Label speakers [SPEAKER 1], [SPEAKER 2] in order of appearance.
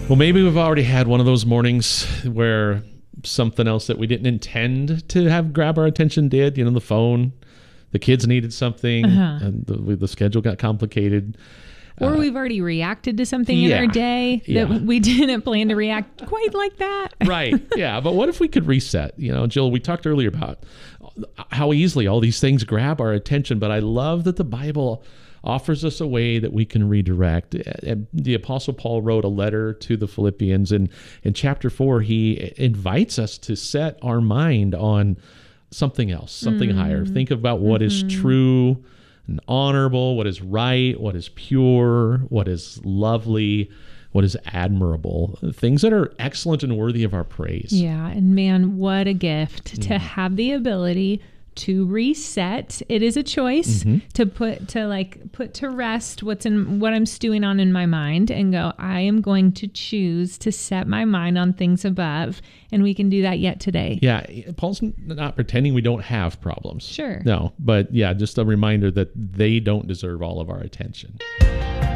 [SPEAKER 1] Well, maybe we've already had one of those mornings where something else that we didn't intend to have grab our attention did. The phone, the kids needed something, and the schedule got complicated.
[SPEAKER 2] Or we've already reacted to something in our day that we didn't plan to react quite like that.
[SPEAKER 1] Right. Yeah. But what if we could reset? Jill, we talked earlier about how easily all these things grab our attention, but I love that the Bible offers us a way that we can redirect. The Apostle Paul wrote a letter to the Philippians, and in chapter 4, he invites us to set our mind on something else, something higher. Think about what is true and honorable, what is right, what is pure, what is lovely, what is admirable, things that are excellent and worthy of our praise.
[SPEAKER 2] Yeah, and man, what a gift to have the ability to reset. It is a choice to put to rest what I'm stewing on in my mind and go, I am going to choose to set my mind on things above. And we can do that yet today.
[SPEAKER 1] Yeah. Paul's not pretending we don't have problems.
[SPEAKER 2] Sure.
[SPEAKER 1] No, but yeah, just a reminder that they don't deserve all of our attention.